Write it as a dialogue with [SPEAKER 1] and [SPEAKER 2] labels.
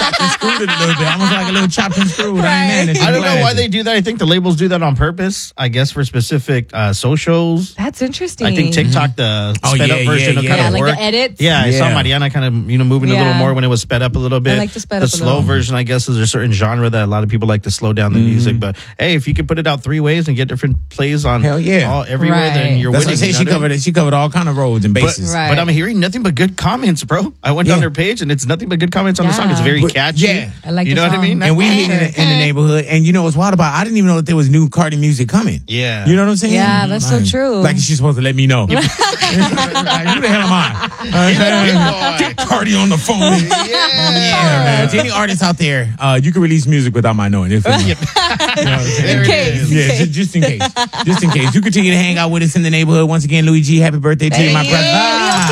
[SPEAKER 1] chopped and screwed it a little bit. Almost like a little chopped and screwed.
[SPEAKER 2] I don't know why they do that. I think the labels do that on purpose. I guess for specific socials.
[SPEAKER 3] That's interesting.
[SPEAKER 2] I think TikTok, the sped up version of kind of
[SPEAKER 3] like
[SPEAKER 2] work.
[SPEAKER 3] the edits.
[SPEAKER 2] Yeah, I saw Mariana kind of moving a little more when it was sped up a little bit.
[SPEAKER 3] I like to sped up a
[SPEAKER 2] slow
[SPEAKER 3] little.
[SPEAKER 2] version, I guess, is a certain genre that a lot of people like to slow down the music. But hey, if you can put it out 3 ways and get different plays on everywhere, then you're winning.
[SPEAKER 1] That's what I say. She covered all kind of roads and bases.
[SPEAKER 2] But I'm hearing nothing but good comments, bro. I went on her page and it's nothing but good comments on the song. It's very catchy.
[SPEAKER 1] Yeah,
[SPEAKER 3] I like
[SPEAKER 2] you know what I mean?
[SPEAKER 1] And we hit in the neighborhood. And you know what's wild about it? I didn't even know that there was new Cardi music coming.
[SPEAKER 2] Yeah.
[SPEAKER 1] You know what I'm saying?
[SPEAKER 3] Yeah, that's so true.
[SPEAKER 1] Like she's supposed to let me know. Who the hell am I? Get Cardi on the phone. Yeah, man. To any artists out there, you can release music without my knowing. If you know
[SPEAKER 3] in case.
[SPEAKER 1] Yeah, just in case. Just in case. You continue to hang out with us in the neighborhood. Once again, Louis G, happy birthday to you, my brother.